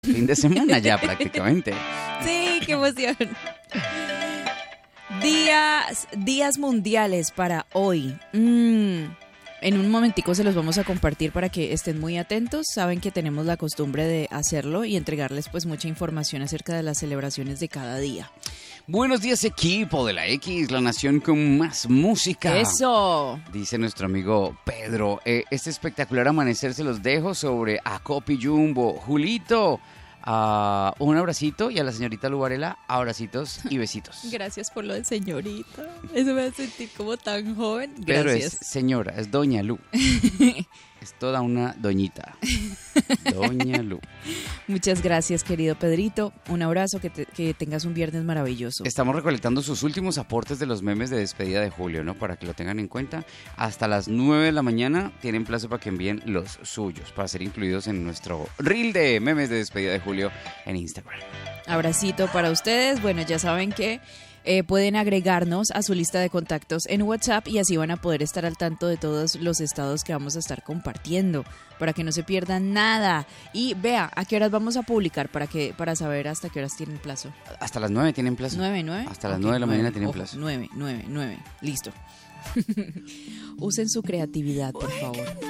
Fin de semana ya prácticamente. Sí, qué emoción. Días mundiales para hoy. En un momentico se los vamos a compartir para que estén muy atentos. Saben que tenemos la costumbre de hacerlo y entregarles pues mucha información acerca de las celebraciones de cada día. Buenos días, equipo de la X, la nación con más música. ¡Eso! Dice nuestro amigo Pedro. Este espectacular amanecer se los dejo sobre Acopi Jumbo. Julito, un abracito, y a la señorita Lubarela, abracitos y besitos. Gracias por lo de señorita. Eso me hace sentir como tan joven. Pedro Gracias. es señora, es doña Lu. Es toda una doñita. Doña Lu. Muchas gracias, querido Pedrito. Un abrazo, que tengas un viernes maravilloso. Estamos recolectando sus últimos aportes de los memes de despedida de julio, ¿no? Para que lo tengan en cuenta. Hasta las 9 de la mañana tienen plazo para que envíen los suyos, para ser incluidos en nuestro reel de memes de despedida de julio en Instagram. Abracito para ustedes. Bueno, ya saben que pueden agregarnos a su lista de contactos en WhatsApp y así van a poder estar al tanto de todos los estados que vamos a estar compartiendo para que no se pierdan nada. Y vea, ¿a qué horas vamos a publicar para saber hasta qué horas tienen plazo? Hasta las 9 tienen plazo. ¿9? Hasta las 9 de la mañana tienen plazo. 9. Listo. Usen su creatividad, por favor.